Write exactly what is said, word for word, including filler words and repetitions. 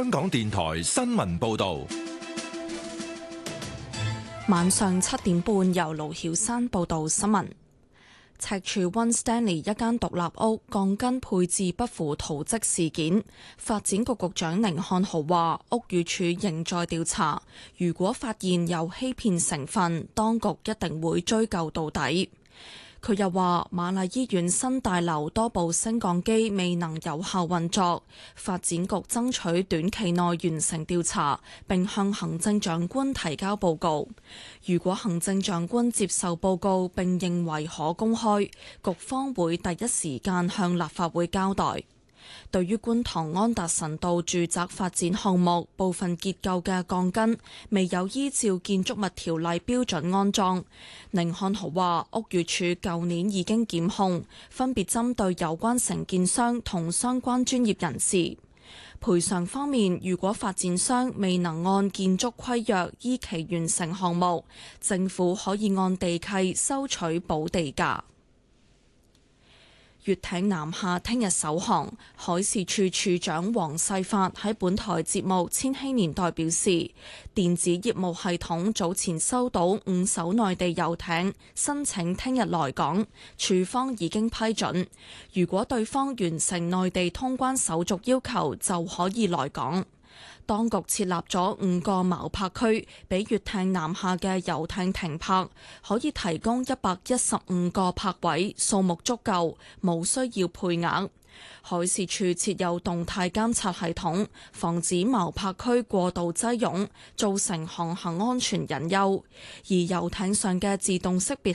香港電台新聞報道。 晚上七點半，由盧曉山報道新聞。赤柱溫 Stanley 一間獨立屋鋼筋配置不符圖則事件，發展局局長寧漢豪話，屋宇署仍在調查，如果發現有欺騙成分，當局一定會追究到底。佢又話，瑪麗醫院新大樓多部升降機未能有效運作，發展局爭取短期內完成調查，並向行政長官提交報告。如果行政長官接受報告並認為可公開，局方會第一時間向立法會交代。對於觀塘安達臣道住宅發展項目部分結構嘅鋼筋未有依照建築物條例標準安裝，寧漢豪話屋宇署舊年已經檢控，分別針對有關承建商同相關專業人士。賠償方面，如果發展商未能按建築規約依期完成項目，政府可以按地契收取補地價。粵艇南下聽日首航，海事處處長黃世發喺本台節目《千禧年代》表示，電子業務系統早前收到五艘內地遊艇申請聽日來港，處方已經批准。如果對方完成內地通關手續要求，就可以來港。當局設立咗五個錨泊區，俾粵艇南下嘅遊艇停泊，可以提供一百一十五個泊位，數目足夠，冇需要配額。海事處設有動態監察系統，防止錨泊區過度擠擁，造成航行安全隱憂。而遊艇上嘅自動識別